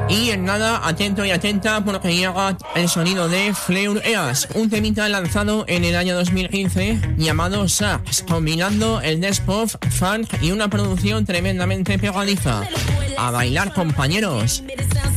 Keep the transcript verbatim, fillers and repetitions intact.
Y en nada, atento y atenta porque llega el sonido de Fleur Eas, un temita lanzado en el año dos mil quince llamado Sax, combinando el dance pop, funk y una producción tremendamente pegadiza. A bailar, compañeros.